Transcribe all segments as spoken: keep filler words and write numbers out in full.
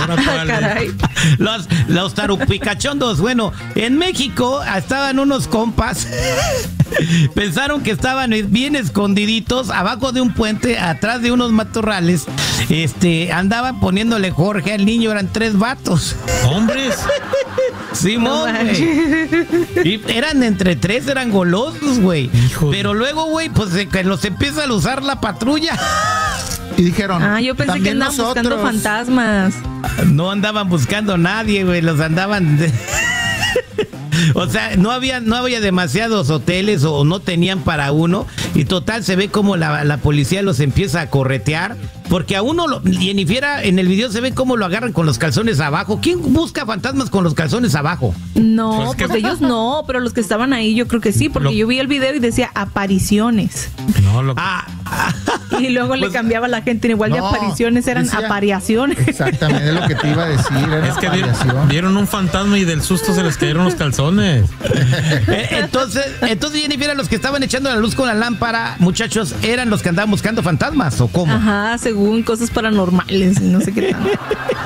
Caray. Los, los tarupicachondos. Bueno, en México estaban unos compas. Pensaron que estaban bien escondiditos abajo de un puente, atrás de unos matorrales. Este, andaban poniéndole Jorge al niño, eran tres vatos. ¿Hombres? Simón, güey. Y eran entre tres, eran golosos, güey. Pero luego, güey, pues se, que los empieza a usar la patrulla. Y dijeron, ah, yo pensé que andaban nosotros. buscando fantasmas. No andaban buscando a nadie, güey, los andaban... De... O sea, no había, no había demasiados hoteles o no tenían para uno. Y total, se ve como la, la policía los empieza a corretear. Porque a uno, lo, Jennifer, en el video se ve cómo lo agarran con los calzones abajo. ¿Quién busca fantasmas con los calzones abajo? No, pues, pues que... ellos no, pero los que estaban ahí yo creo que sí. Porque lo... yo vi el video y decía apariciones. No, lo... Ah, y luego pues, le cambiaba a la gente, igual no, de apariciones, eran decía, apariaciones. Exactamente, es lo que te iba a decir. Era es que vieron, vieron un fantasma y del susto se les cayeron los calzones. Entonces, entonces Jennifer, los que estaban echando la luz con la lámpara, muchachos, ¿eran los que andaban buscando fantasmas o cómo? Ajá, según cosas paranormales, no sé qué tal.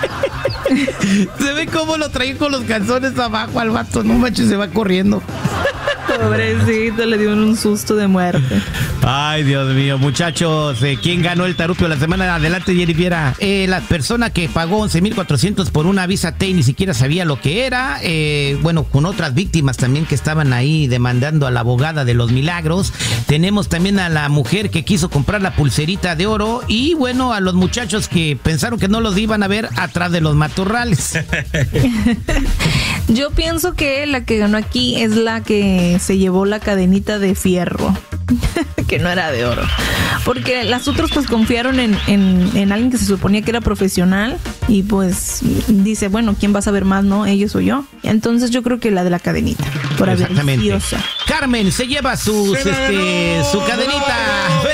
Se ve cómo lo traían con los calzones abajo al vato, no manches, se va corriendo. Pobrecito, le dio un susto de muerte. Ay, Dios mío, muchachos, eh, ¿quién ganó el tarupio la semana? Adelante, Jennifer. Eh, la persona que pagó once mil cuatrocientos por una Visa T y ni siquiera sabía lo que era. Eh, bueno, con otras víctimas también que estaban ahí demandando a la abogada de los milagros. Tenemos también a la mujer que quiso comprar la pulserita de oro. Y bueno, a los muchachos que pensaron que no los iban a ver atrás de los matorrales. Yo pienso que la que ganó aquí es la que se llevó la cadenita de fierro. Que no era de oro. Porque las otras pues confiaron en, en, en alguien que se suponía que era profesional. Y pues dice, bueno, ¿quién va a saber más, no? ¿Ellos o yo? Entonces yo creo que la de la cadenita. Por Exactamente. avariciosa. Carmen se lleva sus, este, su cadenita.